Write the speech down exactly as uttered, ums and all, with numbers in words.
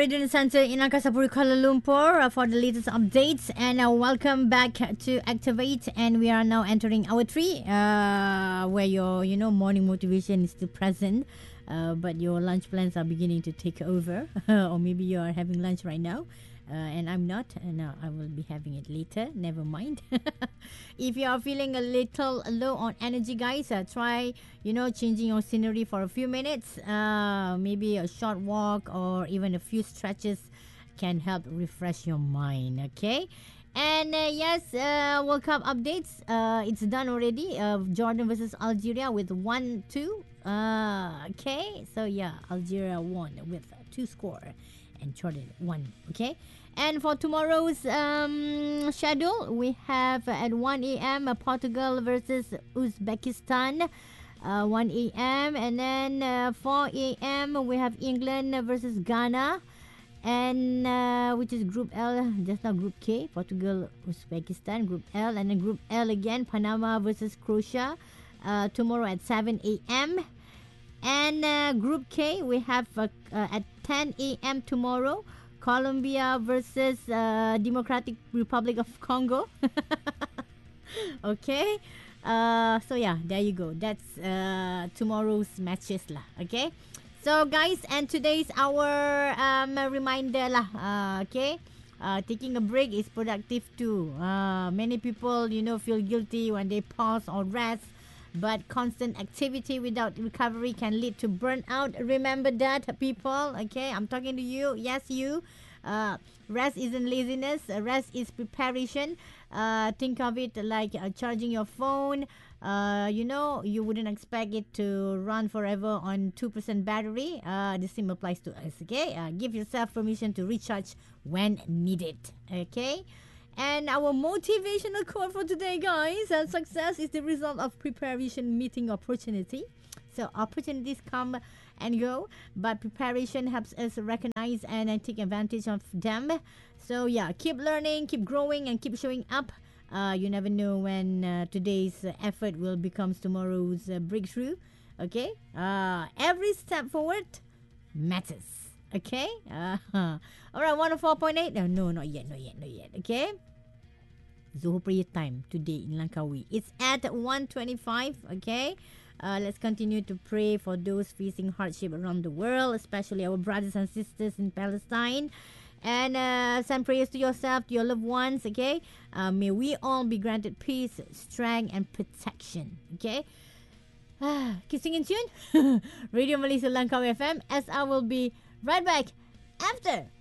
Radio Center in Angkasa Puri, Kuala Lumpur uh, for the latest updates. And uh, welcome back to Activate. And we are now entering hour three, uh, where your, you know, morning motivation is still present. Uh, but your lunch plans are beginning to take over. Or maybe you are having lunch right now. Uh, and I'm not. Uh, no, I will be having it later. Never mind. If you are feeling a little low on energy, guys, uh, try, you know, changing your scenery for a few minutes. Uh, maybe a short walk or even a few stretches can help refresh your mind. Okay. And uh, yes, uh, World Cup updates. Uh, it's done already. Uh, Jordan versus Algeria with one two. Uh, okay. So yeah, Algeria won with two score. And Jordan won. Okay. And for tomorrow's um, schedule, we have at one a.m. Uh, Portugal versus Uzbekistan. Uh, one a.m. And then uh, four a.m. we have England versus Ghana. And uh, which is Group L, just now Group K, Portugal, Uzbekistan, Group L. And then Group L again, Panama versus Croatia. Uh, tomorrow at seven a.m. And uh, Group K, we have uh, uh, at ten a.m. tomorrow, Colombia versus uh, Democratic Republic of Congo. Okay. Uh, so yeah, there you go. That's uh, tomorrow's matches lah. Okay. So guys, and today's our um, reminder lah. Uh, okay. Uh, taking a break is productive too. Uh, many people, you know, feel guilty when they pause or rest. But constant activity without recovery can lead to burnout. Remember that, people. Okay, I'm talking to you. Yes, you. Uh, rest isn't laziness. Rest is preparation. Uh, think of it like uh, charging your phone. Uh, you know, you wouldn't expect it to run forever on two percent battery. Uh, the same applies to us. Okay, uh, give yourself permission to recharge when needed. Okay. And our motivational quote for today, guys, uh, success is the result of preparation meeting opportunity. So opportunities come and go, but preparation helps us recognize and uh, take advantage of them. So yeah, keep learning, keep growing, and keep showing up. Uh, you never know when uh, today's uh, effort will become tomorrow's uh, breakthrough. Okay, uh, every step forward matters. Okay. Uh, all right. one oh four point eight. No, no, not yet. Not yet. Not yet. Okay. Zuhur prayer time today in Langkawi. It's at one twenty-five. Okay. Uh, let's continue to pray for those facing hardship around the world, especially our brothers and sisters in Palestine. And uh, send prayers to yourself, to your loved ones. Okay. Uh, may we all be granted peace, strength, and protection. Okay. Kissing in tune. Radio Malaysia Langkawi F M. As I will be right back after